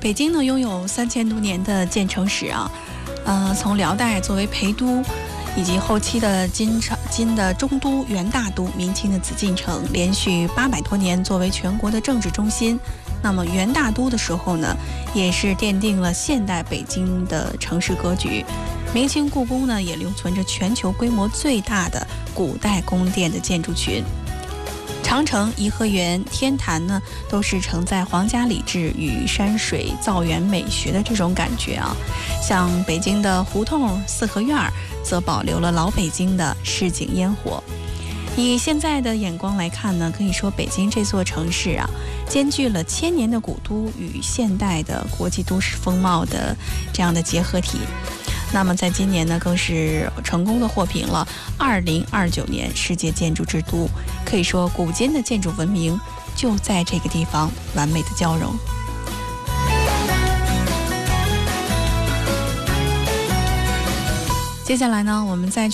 北京呢拥有3000多年的建城史啊，从辽代作为陪都，以及后期的金的中都、元大都、明清的紫禁城，连续800多年作为全国的政治中心。那么元大都的时候呢，也是奠定了现代北京的城市格局。明清故宫呢，也留存着全球规模最大的古代宫殿的建筑群。长城、颐和园、天坛呢，都是承载皇家礼制与山水造园美学的这种感觉啊。像北京的胡同、四合院，则保留了老北京的市井烟火。以现在的眼光来看呢，可以说北京这座城市啊，兼具了1000年的古都与现代的国际都市风貌的这样的结合体。那么在今年呢，更是成功的获评了2029年世界建筑之都，可以说古今的建筑文明就在这个地方完美的交融。接下来呢，我们再去